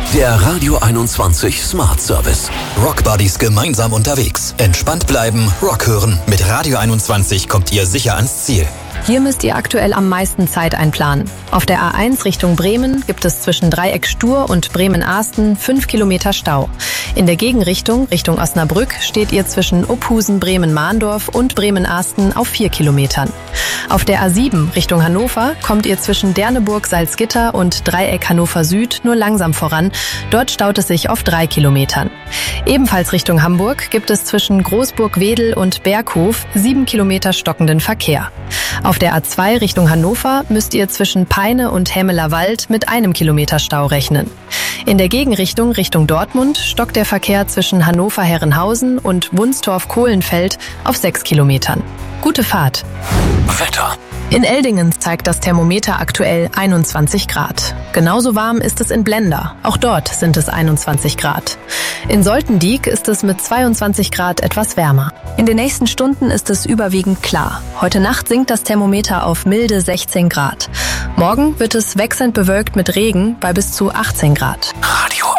Der Radio 21 Smart Service. Rockbuddies gemeinsam unterwegs. Entspannt bleiben, Rock hören. Mit Radio 21 kommt ihr sicher ans Ziel. Hier müsst ihr aktuell am meisten Zeit einplanen. Auf der A1 Richtung Bremen gibt es zwischen Dreieck Stur und Bremen-Ahsten 5 Kilometer Stau. In der Gegenrichtung, Richtung Osnabrück, steht ihr zwischen Uphusen, Bremen-Mahndorf und Bremen-Ahsten auf 4 Kilometern. Auf der A7 Richtung Hannover kommt ihr zwischen Derneburg-Salzgitter und Dreieck Hannover Süd nur langsam voran. Dort staut es sich auf 3 Kilometern. Ebenfalls Richtung Hamburg gibt es zwischen Großburg-Wedel und Berghof 7 Kilometer stockenden Verkehr. Auf der A2 Richtung Hannover müsst ihr zwischen Peine und Hämeler Wald mit 1 Kilometer Stau rechnen. In der Gegenrichtung Richtung Dortmund stockt der Verkehr zwischen Hannover-Herrenhausen und Wunstorf-Kohlenfeld auf 6 Kilometern. Gute Fahrt. Wetter. In Eldingen zeigt das Thermometer aktuell 21 Grad. Genauso warm ist es in Blenda. Auch dort sind es 21 Grad. In Soltendiek ist es mit 22 Grad etwas wärmer. In den nächsten Stunden ist es überwiegend klar. Heute Nacht sinkt das Thermometer auf milde 16 Grad. Morgen wird es wechselnd bewölkt mit Regen bei bis zu 18 Grad. Radio